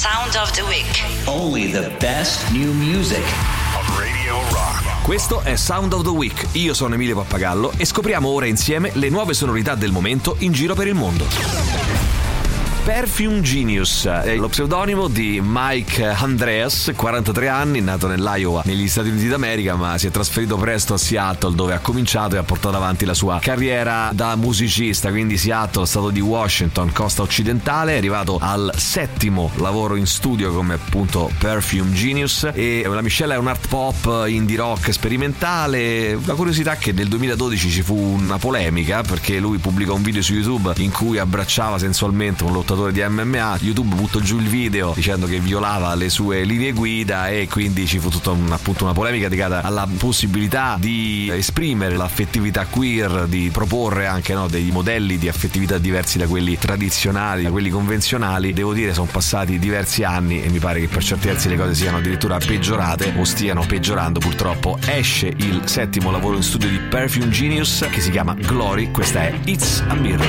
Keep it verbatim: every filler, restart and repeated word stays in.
Sound of the Week. Only the best new music on Radio Rock. Questo è Sound of the Week. Io sono Emilio Pappagallo e scopriamo ora insieme le nuove sonorità del momento in giro per il mondo. Perfume Genius è lo pseudonimo di Mike Andreas, quarantatré anni, nato nell'Iowa negli Stati Uniti d'America, ma si è trasferito presto a Seattle, dove ha cominciato e ha portato avanti la sua carriera da musicista. Quindi Seattle, stato di Washington, costa occidentale, è arrivato al settimo lavoro in studio come appunto Perfume Genius, e la miscela è un art pop indie rock sperimentale. La curiosità è che nel duemiladodici ci fu una polemica perché lui pubblicò un video su YouTube in cui abbracciava sensualmente un lottatore di M M A. YouTube buttò giù il video dicendo che violava le sue linee guida, e quindi ci fu tutta un, appunto una polemica dedicata alla possibilità di esprimere l'affettività queer, di proporre anche, no, dei modelli di affettività diversi da quelli tradizionali, da quelli convenzionali. Devo dire, sono passati diversi anni e mi pare che per certi versi le cose siano addirittura peggiorate o stiano peggiorando. Purtroppo esce il settimo lavoro in studio di Perfume Genius che si chiama Glory. Questa è It's a Mirror.